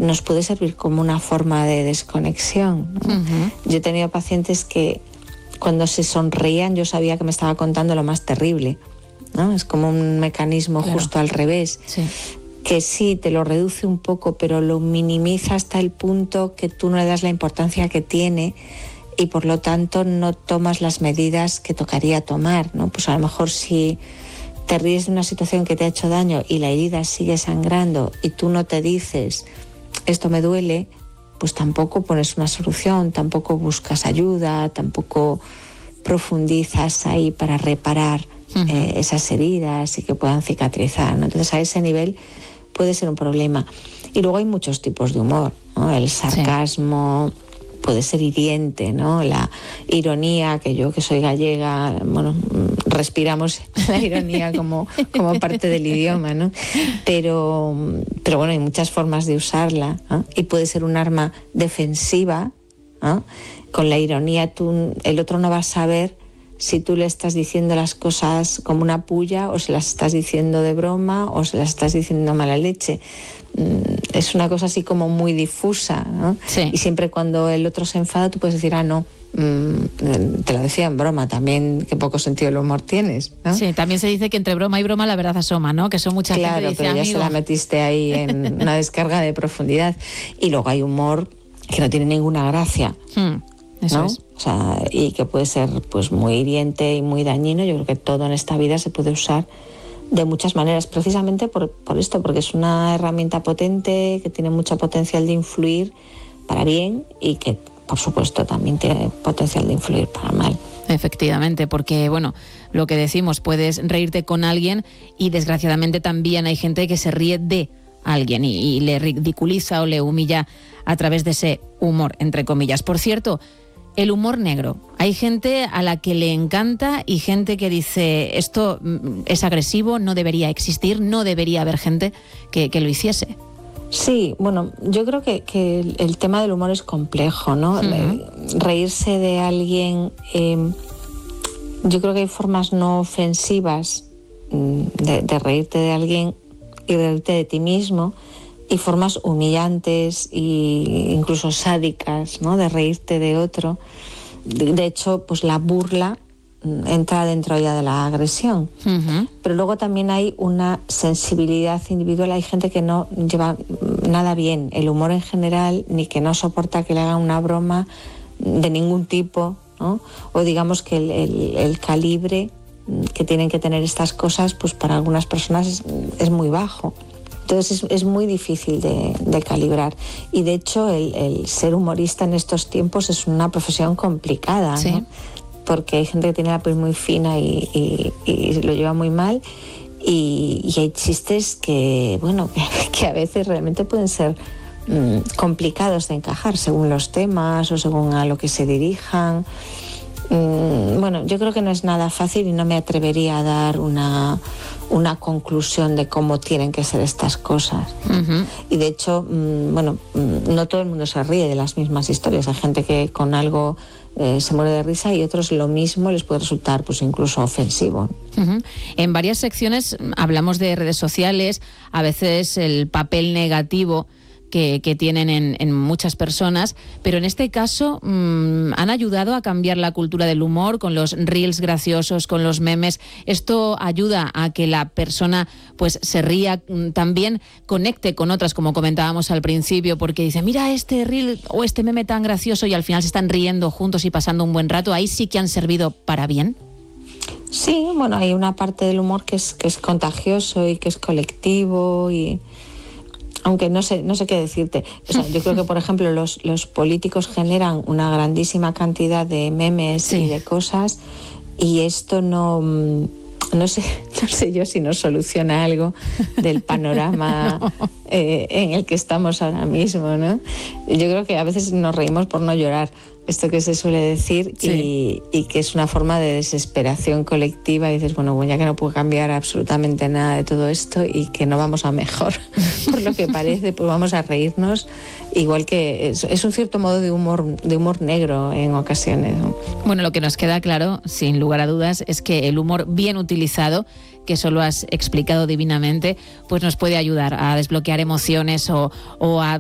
nos puede servir como una forma de desconexión, ¿no? Uh-huh. Yo he tenido pacientes que cuando se sonreían yo sabía que me estaba contando lo más terrible, ¿no? Es como un mecanismo justo al revés. Sí. Que sí, te lo reduce un poco, pero lo minimiza hasta el punto que tú no le das la importancia que tiene y por lo tanto no tomas las medidas que tocaría tomar, ¿no? Pues a lo mejor si te ríes de una situación que te ha hecho daño y la herida sigue sangrando y tú no te dices, esto me duele, pues tampoco pones una solución, tampoco buscas ayuda, tampoco profundizas ahí para reparar esas heridas y que puedan cicatrizar, ¿no? Entonces a ese nivel puede ser un problema. Y luego hay muchos tipos de humor, ¿no? El sarcasmo puede ser hiriente, ¿no? La ironía, que yo que soy gallega, bueno, respiramos la ironía como parte del idioma, ¿no? Pero bueno, hay muchas formas de usarla, ¿no? Y puede ser un arma defensiva, ¿no? Con la ironía el otro no va a saber si tú le estás diciendo las cosas como una puya o se las estás diciendo de broma o se las estás diciendo mala leche. Es una cosa así como muy difusa, ¿no? Sí. Y siempre cuando el otro se enfada tú puedes decir, no, te lo decía en broma también, qué poco sentido del humor tienes, ¿no? Sí, también se dice que entre broma y broma la verdad asoma, ¿no? Que son mucha gente que dice, pero ya amigo, se la metiste ahí en una descarga de profundidad. Y luego hay humor que no tiene ninguna gracia. Eso ¿no? es. O sea, y que puede ser pues muy hiriente y muy dañino. Yo creo que todo en esta vida se puede usar de muchas maneras, precisamente por esto, porque es una herramienta potente, que tiene mucho potencial de influir para bien y que, por supuesto, también tiene potencial de influir para mal. Efectivamente, porque, bueno, lo que decimos, puedes reírte con alguien y desgraciadamente también hay gente que se ríe de alguien y le ridiculiza o le humilla a través de ese humor, entre comillas. Por cierto, el humor negro. Hay gente a la que le encanta y gente que dice esto es agresivo, no debería existir, no debería haber gente que lo hiciese. Sí, bueno, yo creo que el tema del humor es complejo, ¿no? Reírse de alguien, yo creo que hay formas no ofensivas de reírte de alguien y reírte de ti mismo, y formas humillantes e incluso sádicas, ¿no? De reírte de otro. De hecho, pues la burla entra dentro ya de la agresión. Pero luego también hay una sensibilidad individual. Hay gente que no lleva nada bien el humor en general, ni que no soporta que le hagan una broma de ningún tipo, ¿no? O digamos que el calibre que tienen que tener estas cosas, pues para algunas personas es muy bajo. Entonces es muy difícil de calibrar. Y de hecho el ser humorista en estos tiempos es una profesión complicada, sí, ¿no? Porque hay gente que tiene la piel muy fina y lo lleva muy mal. Y hay chistes que, bueno, que a veces realmente pueden ser complicados de encajar según los temas o según a lo que se dirijan. Bueno, yo creo que no es nada fácil y no me atrevería a dar una conclusión de cómo tienen que ser estas cosas. Y de hecho, bueno, no todo el mundo se ríe de las mismas historias. Hay gente que con algo se muere de risa y otros lo mismo les puede resultar pues incluso ofensivo. En varias secciones hablamos de redes sociales, a veces el papel negativo que tienen en muchas personas, pero en este caso han ayudado a cambiar la cultura del humor con los reels graciosos, con los memes. Esto ayuda a que la persona pues se ría, también conecte con otras, como comentábamos al principio, porque dice, mira este reel o este meme tan gracioso, y al final se están riendo juntos y pasando un buen rato. Ahí sí que han servido para bien. Sí, bueno, hay una parte del humor que es contagioso y que es colectivo y aunque no sé qué decirte. O sea, yo creo que, por ejemplo, los políticos generan una grandísima cantidad de memes y de cosas, y esto no sé yo si nos soluciona algo del panorama en el que estamos ahora mismo, ¿no? Yo creo que a veces nos reímos por no llorar, esto que se suele decir, y que es una forma de desesperación colectiva. Y dices, bueno, ya que no puedo cambiar absolutamente nada de todo esto y que no vamos a mejor, por lo que parece, pues vamos a reírnos, igual que es un cierto modo de humor negro en ocasiones, ¿no? Bueno, lo que nos queda claro, sin lugar a dudas, es que el humor bien utilizado, que eso lo has explicado divinamente, pues nos puede ayudar a desbloquear emociones o a